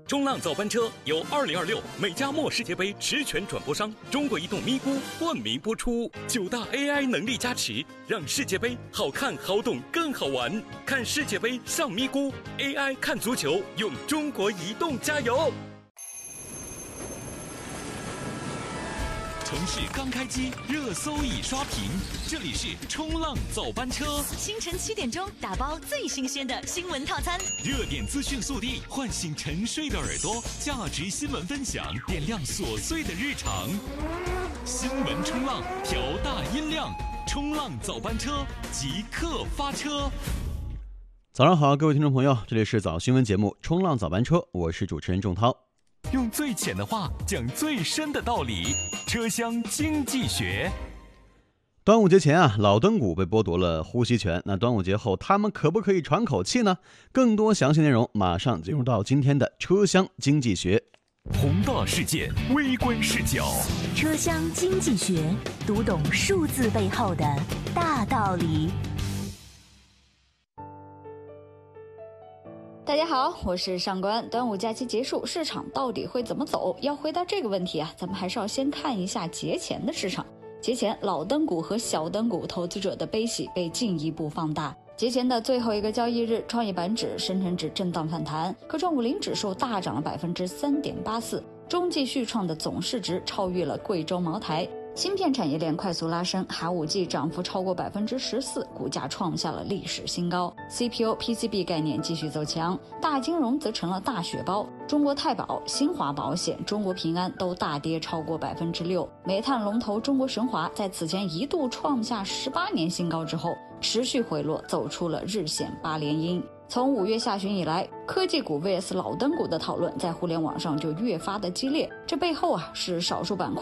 冲浪早班车由2026美加墨世界杯实权转播商中国移动咪咕冠名播出，9大 AI 能力加持，让世界杯好看好懂更好玩。看世界杯上咪咕 ，AI 看足球，用中国移动加油。 城市刚开机，热搜已刷屏。这里是冲浪早班车， 清晨7点钟打包最新鲜的新闻套餐， 热点资讯速递，唤醒沉睡的耳朵，价值新闻分享，点亮琐碎的日常。新闻冲浪，调大音量，冲浪早班车即刻发车。 早上好，各位听众朋友，这里是早新闻节目《冲浪早班车》，我是主持人仲涛。 用最浅的话讲最深的道理，车厢经济学。 端午节前啊，老灯鼓被剥夺了呼吸权。那端午节后，他们可不可以喘口气呢？更多详细内容马上进入到今天的车厢经济学。 宏大事件，微观视角， 车厢经济学，读懂数字背后的大道理。大家好，我是上官。端午假期结束，市场到底会怎么走？要回答这个问题啊，咱们还是要先看一下节前的市场。节前，老灯股和小灯股投资者的悲喜被进一步放大。节前的最后一个交易日，创业板指、深成指震荡反弹，科创50指数大涨了3.84%，中继续创的总市值超越了贵州茅台。芯片产业链快速拉升，寒武纪涨幅超过14%，股价创下了历史新高。CPU、PCB 概念继续走强，大金融则成了大血包。中国太保、新华保险、中国平安都大跌超过6%。煤炭龙头中国神华在此前一度创下18年新高之后，持续回落，走出了日线8连阴。从5月下旬以来，科技股 vs 老灯股的讨论在互联网上就越发的激烈，这背后啊是少数板块